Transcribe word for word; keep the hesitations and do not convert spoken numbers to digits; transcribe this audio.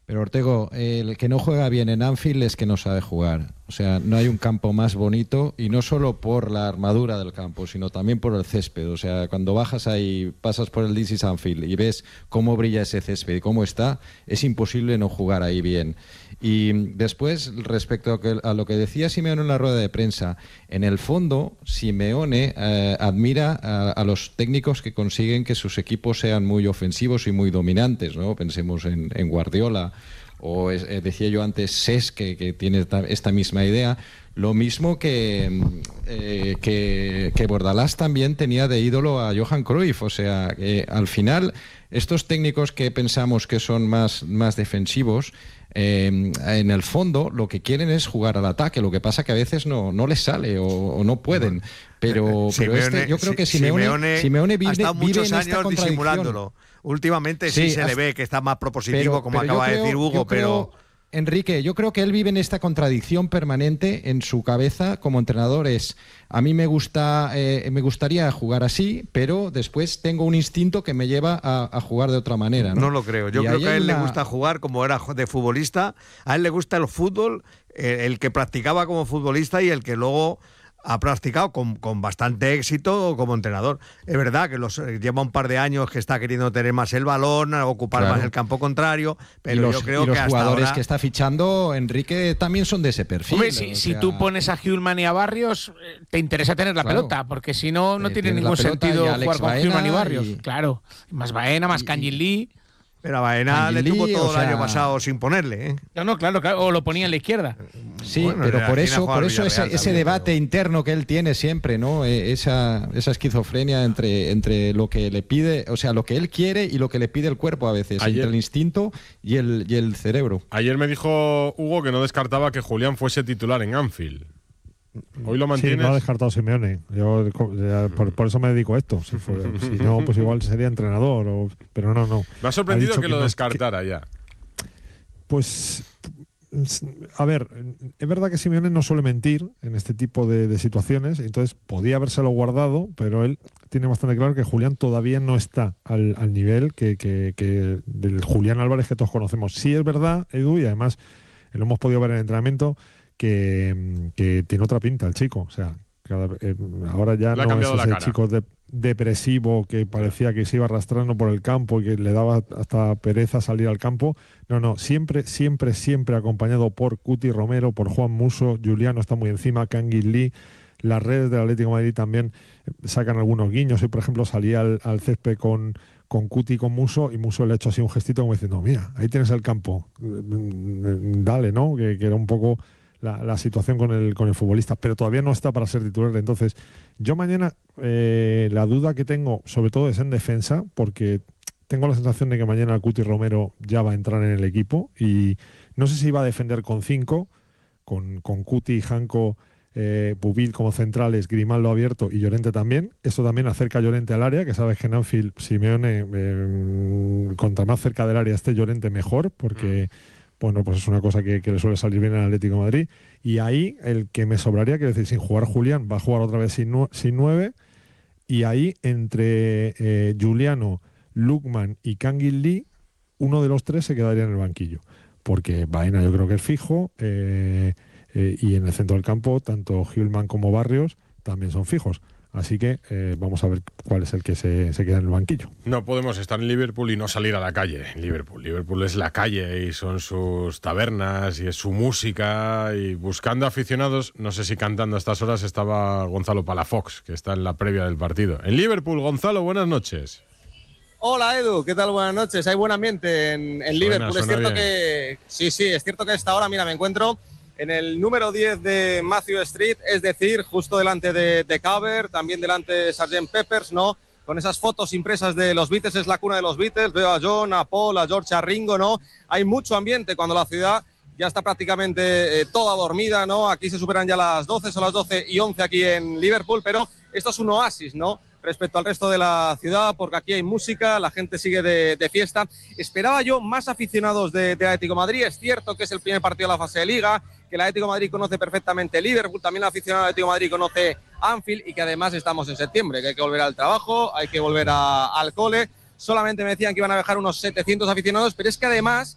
Pero Ortego, el que no juega bien en Anfield es que no sabe jugar. O sea, no hay un campo más bonito, y no solo por la armadura del campo, sino también por el césped. O sea, cuando bajas ahí, pasas por el This is Anfield y ves cómo brilla ese césped y cómo está, es imposible no jugar ahí bien. Y después, respecto a, que, a lo que decía Simeone en la rueda de prensa, en el fondo, Simeone eh, admira a, a los técnicos que consiguen que sus equipos sean muy ofensivos y muy dominantes, ¿no? Pensemos en, en Guardiola, o es, eh, decía yo antes Cesc, que, que tiene esta, esta misma idea. Lo mismo que, eh, que, que Bordalás también tenía de ídolo a Johan Cruyff. O sea, que al final estos técnicos que pensamos que son más, más defensivos, eh, en el fondo lo que quieren es jugar al ataque. Lo que pasa que a veces no, no les sale o, o no pueden. Pero, Simeone, pero este, yo creo que Simeone, Simeone, Simeone vive, ha estado vive muchos en esta años contradicción. disimulándolo. Últimamente sí, sí se hasta, le ve que está más propositivo, pero, como pero acaba creo, de decir Hugo, pero... pero... Enrique, yo creo que él vive en esta contradicción permanente en su cabeza como entrenador. Es, a mí me gusta, eh, me gustaría jugar así, pero después tengo un instinto que me lleva a, a jugar de otra manera, ¿no? No lo creo. Yo y creo que a él una... le gusta jugar como era de futbolista. A él le gusta el fútbol, eh, el que practicaba como futbolista y el que luego ha practicado con, con bastante éxito como entrenador. Es verdad que los, lleva un par de años que está queriendo tener más el balón, ocupar claro. más el campo contrario, pero y los, yo creo y los que hasta jugadores ahora... que está fichando, Enrique, también son de ese perfil. Hombre, si, si sea... tú pones a Hjulman y a Barrios, te interesa tener la claro. pelota, porque si no, no eh, tiene ningún sentido jugar con Hjulman y Barrios. Y... Claro, más Baena, más Kangin Lee... Pero a Baena le tuvo todo o sea... el año pasado sin ponerle, ¿eh? No, no, claro, claro, o lo ponía en la izquierda. Sí, bueno, pero por eso, por eso ese, también, ese debate pero... interno que él tiene siempre, ¿no? Esa, esa esquizofrenia entre, entre lo que le pide, o sea, lo que él quiere y lo que le pide el cuerpo a veces, ayer, entre el instinto y el, y el cerebro. Ayer me dijo Hugo que no descartaba que Julián fuese titular en Anfield. ¿Hoy lo mantienes? Sí, no ha descartado Simeone. Yo por, por eso me dedico a esto. Si, fuera, si no, pues igual sería entrenador. O, pero no, no. Me ha sorprendido ha que, que lo no, descartara que, ya. Pues, a ver, es verdad que Simeone no suele mentir en este tipo de, de situaciones. Entonces, podía habérselo guardado, pero él tiene bastante claro que Julián todavía no está al, al nivel que, que, que del Julián Álvarez que todos conocemos. Sí es verdad, Edu, y además lo hemos podido ver en el entrenamiento, Que, que tiene otra pinta el chico, o sea, cada, eh, ahora ya le no es ese cara. chico de, depresivo que parecía que se iba arrastrando por el campo y que le daba hasta pereza salir al campo. No, no, siempre, siempre, siempre acompañado por Cuti Romero, por Juan Musso, Juliano está muy encima, Kangin Lee. Las redes del Atlético de Madrid también sacan algunos guiños. Hoy, por ejemplo, salía al, al césped con, con Cuti y con Musso, y Musso le ha hecho así un gestito como diciendo, mira, ahí tienes el campo, dale, ¿no? Que, que era un poco la, la situación con el, con el futbolista, pero todavía no está para ser titular. Entonces, yo mañana eh, la duda que tengo, sobre todo, es en defensa, porque tengo la sensación de que mañana Cuti Romero ya va a entrar en el equipo, y no sé si va a defender con cinco, con, con Cuti, Janko, Eh, Pubil como centrales, Grimaldo abierto y Llorente también. Esto también acerca a Llorente al área, que sabes que en Anfield Simeone, eh, cuanto más cerca del área esté Llorente mejor, porque bueno, pues es una cosa que, que le suele salir bien al Atlético de Madrid. Y ahí el que me sobraría, quiero decir, sin jugar Julián, va a jugar otra vez sin, nu sin nueve, y ahí entre eh, Juliano, Lukman y Kangin Lee, uno de los tres se quedaría en el banquillo, porque Baena yo creo que es fijo, eh, Eh, y en el centro del campo tanto Hjulman como Barrios también son fijos, así que eh, vamos a ver cuál es el que se, se queda en el banquillo. No podemos estar en Liverpool y no salir a la calle. Liverpool, Liverpool es la calle y son sus tabernas y es su música, y buscando aficionados. No sé si cantando a estas horas estaba Gonzalo Palafox, que está en la previa del partido. En Liverpool, Gonzalo, buenas noches. Hola Edu, ¿qué tal? Buenas noches. Hay buen ambiente en, en suena, Liverpool. Es cierto bien. que sí, sí, es cierto que a esta hora, mira, me encuentro en el número diez de Matthew Street, es decir, justo delante de, de Cover, también delante de sergeant Peppers, ¿no? Con esas fotos impresas de los Beatles, es la cuna de los Beatles. Veo a John, a Paul, a George, a Ringo, ¿no? Hay mucho ambiente cuando la ciudad ya está prácticamente eh, toda dormida, ¿no? Aquí se superan ya las doce, son las doce y once aquí en Liverpool, pero esto es un oasis, ¿no?, respecto al resto de la ciudad, porque aquí hay música, la gente sigue de, de fiesta. Esperaba yo más aficionados de, de Atlético de Madrid. Es cierto que es el primer partido de la fase de Liga, que el Atlético de Madrid conoce perfectamente Liverpool, también el aficionado del Atlético de Madrid conoce Anfield, y que además estamos en septiembre, que hay que volver al trabajo, hay que volver a, al cole. Solamente me decían que iban a dejar unos setecientos aficionados, pero es que además